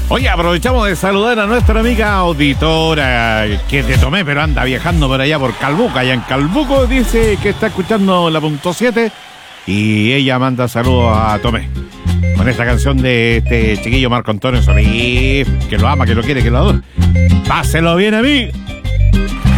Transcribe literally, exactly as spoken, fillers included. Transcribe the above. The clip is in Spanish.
Oye, aprovechamos de saludar a nuestra amiga auditora que te tomé, pero anda viajando por allá por Calbuco. Allá en Calbuco dice que está escuchando la punto siete y ella manda saludos a Tomé con esta canción de este chiquillo Marco Antonio Solís, que lo ama, que lo quiere, que lo adora. Páselo bien, amigo.